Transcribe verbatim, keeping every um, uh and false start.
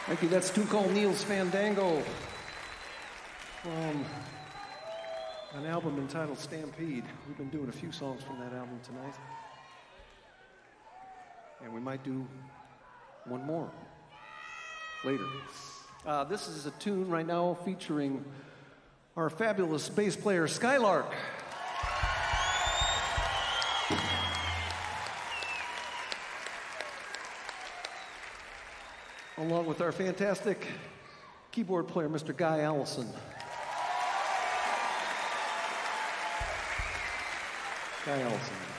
Thank you. That's a tune called Neil's Fandango from an album entitled Stampede. We've been doing a few songs from that album tonight. And we might do one more later. Uh, this is a tune right now featuring our fabulous bass player, Skylark. Along with our fantastic keyboard player, Mister Guy Allison. Guy Allison.